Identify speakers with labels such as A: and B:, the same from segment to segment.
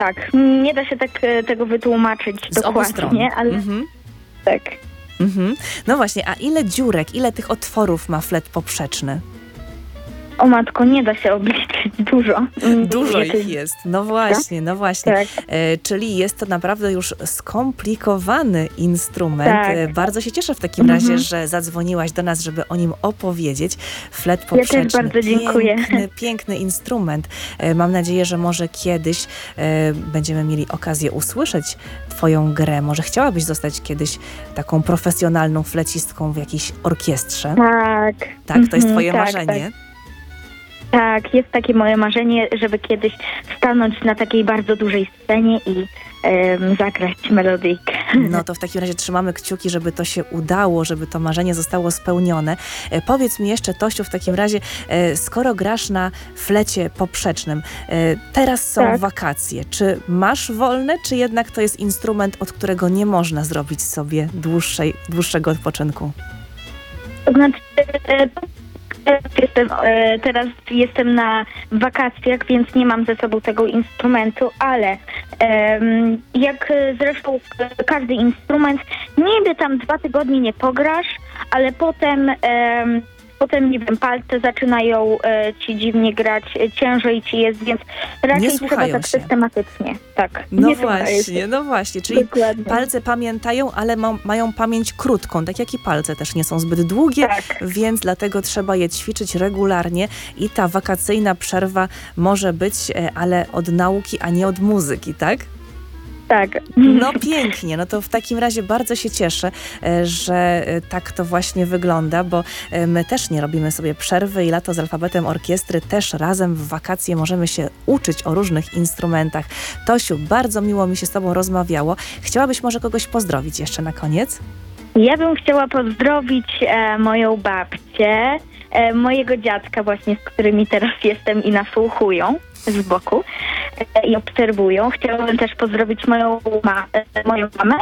A: Tak, nie da się tego wytłumaczyć
B: Z obu stron.
A: dokładnie, ale tak.
B: No właśnie, a ile dziurek, ile tych otworów ma flet poprzeczny?
A: O matko, nie da się obliczyć dużo.
B: Dużo ich jest. No właśnie, no właśnie.
A: Tak.
B: Czyli jest to naprawdę już skomplikowany instrument.
A: Tak.
B: Bardzo się cieszę w takim razie, że zadzwoniłaś do nas, żeby o nim opowiedzieć. Flet poprzeczny.
A: Ja też bardzo dziękuję.
B: Piękny instrument. Mam nadzieję, że może kiedyś będziemy mieli okazję usłyszeć twoją grę. Może chciałabyś zostać kiedyś taką profesjonalną flecistką w jakiejś orkiestrze?
A: Tak.
B: Tak, to jest twoje
A: tak,
B: marzenie?
A: Tak, jest takie moje marzenie, żeby kiedyś stanąć na takiej bardzo dużej scenie i zagrać melodyjkę.
B: No to w takim razie trzymamy kciuki, żeby to się udało, żeby to marzenie zostało spełnione. Powiedz mi jeszcze, Tosiu, w takim razie, skoro grasz na flecie poprzecznym, teraz są wakacje. Czy masz wolne, czy jednak to jest instrument, od którego nie można zrobić sobie dłuższego odpoczynku?
A: To znaczy, teraz jestem na wakacjach, więc nie mam ze sobą tego instrumentu, ale jak zresztą każdy instrument, niby tam 2 tygodnie nie pograsz, ale potem nie wiem, palce zaczynają ci dziwnie grać, ciężej ci jest, więc raczej trzeba tak systematycznie. Tak.
B: No właśnie, czyli
A: dokładnie.
B: Palce pamiętają, ale mają pamięć krótką, tak jak i palce też nie są zbyt długie, więc dlatego trzeba je ćwiczyć regularnie i ta wakacyjna przerwa może być, ale od nauki, a nie od muzyki, tak?
A: Tak.
B: No pięknie, no to w takim razie bardzo się cieszę, że tak to właśnie wygląda, bo my też nie robimy sobie przerwy i Lato z Alfabetem Orkiestry też razem w wakacje możemy się uczyć o różnych instrumentach. Tosiu, bardzo miło mi się z tobą rozmawiało. Chciałabyś może kogoś pozdrowić jeszcze na koniec?
A: Ja bym chciała pozdrowić moją babcię, mojego dziadka właśnie, z którymi teraz jestem i nasłuchują z boku i obserwują. Chciałabym też pozdrowić moją mamę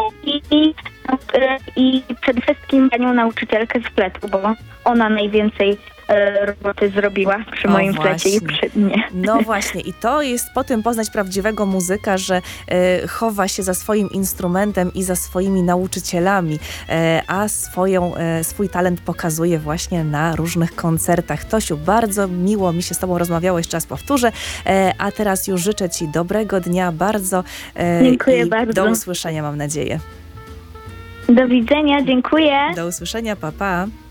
A: i przede wszystkim panią nauczycielkę z fletu, bo ona najwięcej roboty zrobiła przy moim flecie i przy mnie.
B: No właśnie i to jest po tym poznać prawdziwego muzyka, że chowa się za swoim instrumentem i za swoimi nauczycielami, a swój talent pokazuje właśnie na różnych koncertach. Tosiu, bardzo miło mi się z tobą rozmawiało, jeszcze raz powtórzę, a teraz już życzę ci dobrego dnia bardzo.
A: Dziękuję bardzo.
B: Do usłyszenia, mam nadzieję.
A: Do widzenia, dziękuję.
B: Do usłyszenia, pa, pa.